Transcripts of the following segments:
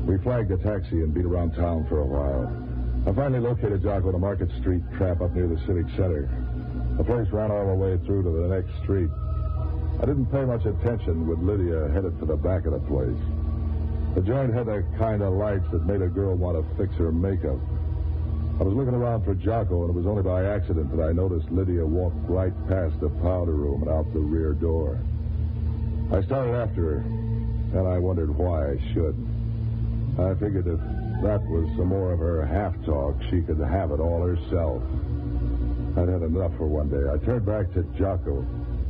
We flagged a taxi and beat around town for a while. I finally located Jocko at a Market Street trap up near the Civic Center. The place ran all the way through to the next street. I didn't pay much attention with Lydia headed for the back of the place. The joint had the kind of lights that made a girl want to fix her makeup. I was looking around for Jocko, and it was only by accident that I noticed Lydia walk right past the powder room and out the rear door. I started after her, and I wondered why I should. I figured if that was some more of her half-talk, she could have it all herself. I'd had enough for one day. I turned back to Jocko.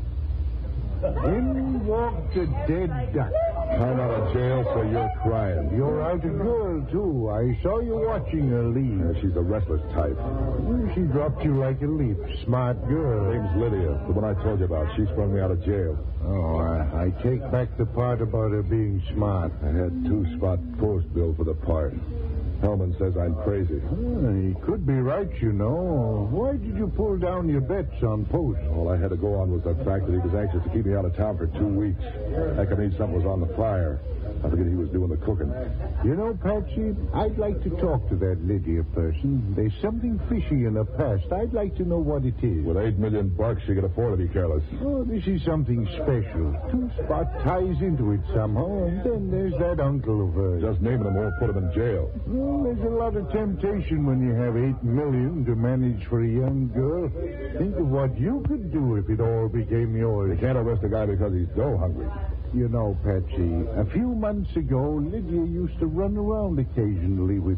In walked a dead duck. I'm out of jail, so you're crying. You're out a girl, too. I saw you watching her leave. She's a restless type. She dropped you like a leaf. Smart girl. Her name's Lydia, the one I told you about. She sprung me out of jail. Oh, I take back the part about her being smart. I had 2-spot post bill for the part. Hellman says I'm crazy. He could be right, you know. Why did you pull down your bets on Post? All I had to go on was the fact that he was anxious to keep me out of town for 2 weeks. That could mean something was on the fire. I figured he was doing the cooking. You know, Patsy, I'd like to talk to that Lydia person. There's something fishy in her past. I'd like to know what it is. With $8 million, she could afford to be careless. Oh, this is something special. 2-spot ties into it somehow, and then there's that uncle of hers. Just naming him won't put him in jail. Well, there's a lot of temptation when you have $8 million to manage for a young girl. Think of what you could do if it all became yours. You can't arrest a guy because he's dough hungry. You know, Patsy, a few months ago, Lydia used to run around occasionally with